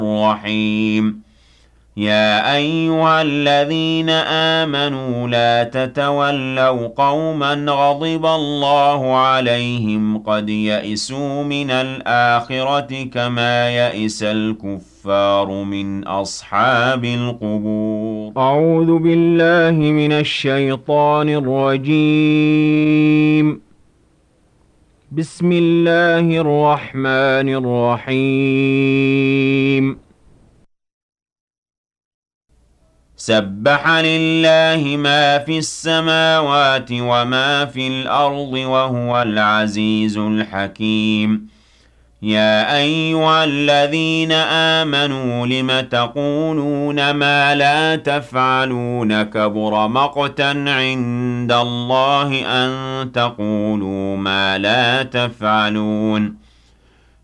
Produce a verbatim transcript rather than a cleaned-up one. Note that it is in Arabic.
الرحيم يا أيها الذين آمنوا لا تتولوا قوما غضب الله عليهم قد يئسوا من الآخرة كما يئس الكفار من أصحاب القبور. أعوذ بالله من الشيطان الرجيم. بسم الله الرحمن الرحيم. سبح لله ما في السماوات وما في الأرض وهو العزيز الحكيم يا أيها الذين آمنوا لم تقولون ما لا تفعلون كبر مقتا عند الله أن تقولوا ما لا تفعلون